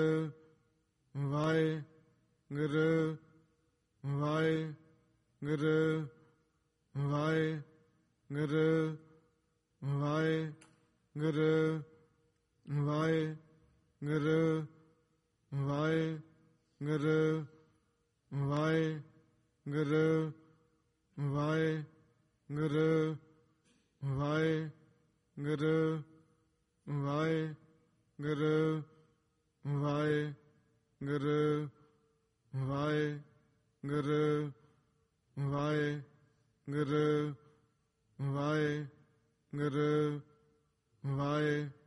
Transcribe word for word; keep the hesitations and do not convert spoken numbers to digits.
Waheguru Waheguru Waheguru Waheguru Waheguru Waheguru Waheguru Waheguru Waheguru Waheguru Waheguru Waheguru Waheguru Waheguru ਵਾਹਿ